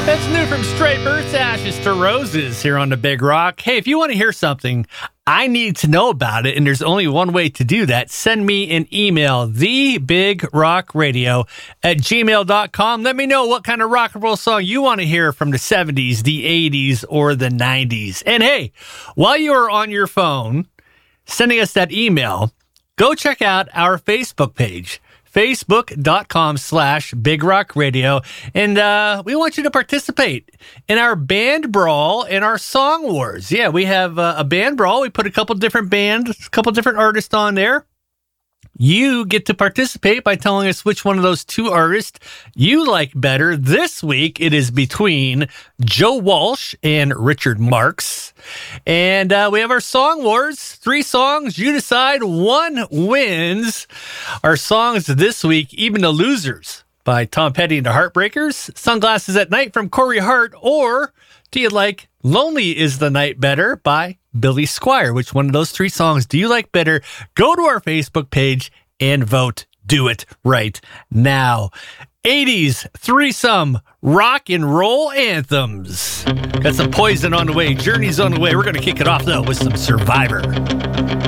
That's new from Stray Birds, Ashes to Roses here on the Big Rock. Hey, if you want to hear something, I need to know about it, and there's only one way to do that. Send me an email, thebigrockradio@gmail.com. Let me know what kind of rock and roll song you want to hear from the 70s, the 80s, or the 90s. And hey, while you are on your phone sending us that email, go check out our Facebook page. Facebook.com/Big Rock Radio. And we want you to participate in our band brawl and our song wars. Yeah, we have a band brawl. We put a couple different bands, a couple different artists on there. You get to participate by telling us which one of those two artists you like better. This week, it is between Joe Walsh and Richard Marx. And we have our song wars. 3 songs. You decide. One wins. Our songs this week, Even the Losers by Tom Petty and the Heartbreakers. Sunglasses at Night from Corey Hart. Or do you like Lonely is the Night Better by Billy Squier? Which one of those 3 songs do you like better? Go to our Facebook page and vote. Do it right now. 80s threesome rock and roll anthems. Got some Poison on the way. Journey's on the way. We're going to kick it off, though, with some Survivor.